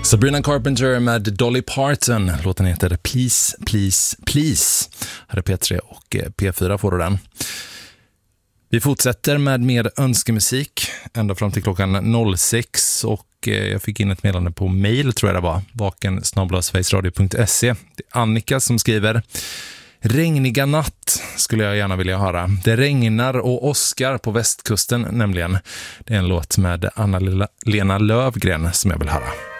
Sabrina Carpenter med Dolly Parton. Låten heter Please, Please, Please. Här är P3 och P4 får du den. Vi fortsätter med mer önskemusik ända fram till klockan 06 och jag fick in ett meddelande på mail, tror jag det var, vaken@sverigesradio.se. Det är Annika som skriver: regniga natt skulle jag gärna vilja höra. Det regnar och Oscar på västkusten nämligen. Det är en låt med Anna-Lena Lövgren som jag vill höra.